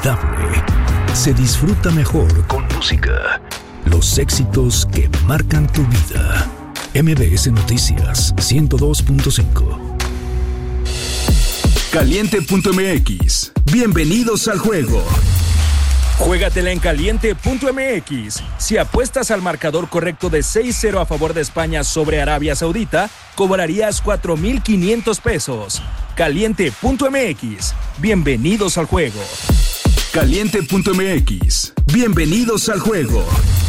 inolvidable se disfruta mejor con música. Los éxitos que marcan tu vida. MBS Noticias 102.5. Caliente.mx. Bienvenidos al juego. Juégatela en Caliente.mx. Si apuestas al marcador correcto de 6-0 a favor de España sobre Arabia Saudita, cobrarías 4,500 pesos. Caliente.mx. Bienvenidos al juego. Caliente.mx. Bienvenidos al juego.